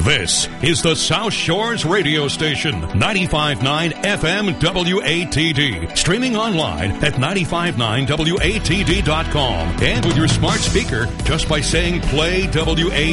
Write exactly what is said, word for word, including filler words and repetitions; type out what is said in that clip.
This is the South Shores radio station, ninety-five point nine F M W A T D. Streaming online at nine five nine W A T D dot com. And with your smart speaker, just by saying play W A